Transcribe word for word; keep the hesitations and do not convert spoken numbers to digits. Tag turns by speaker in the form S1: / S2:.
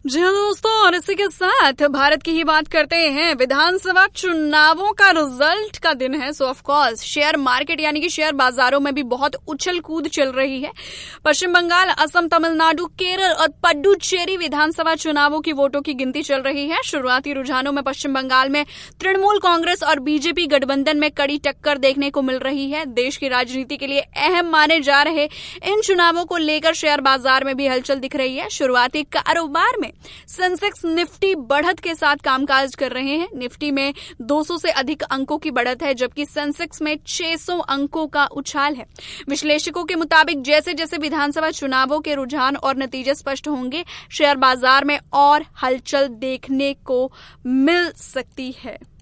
S1: जी हाँ दोस्तों, और इसी के साथ भारत की ही बात करते हैं। विधानसभा चुनावों का रिजल्ट का दिन है, सो ऑफ कोर्स शेयर मार्केट यानी कि शेयर बाजारों में भी बहुत उछल कूद चल रही है। पश्चिम बंगाल, असम, तमिलनाडु, केरल और पुडुचेरी विधानसभा चुनावों की वोटों की गिनती चल रही है। शुरुआती रुझानों में पश्चिम बंगाल में तृणमूल कांग्रेस और बीजेपी गठबंधन में कड़ी टक्कर देखने को मिल रही है। देश की राजनीति के लिए अहम माने जा रहे इन चुनावों को लेकर शेयर बाजार में भी हलचल दिख रही है। शुरुआती कारोबार में सेंसेक्स निफ्टी बढ़त के साथ कामकाज कर रहे हैं। निफ्टी में दो सौ से अधिक अंकों की बढ़त है, जबकि सेंसेक्स में छह सौ अंकों का उछाल है। विश्लेषकों के मुताबिक जैसे जैसे विधानसभा चुनावों के रुझान और नतीजे स्पष्ट होंगे, शेयर बाजार में और हलचल देखने को मिल सकती है।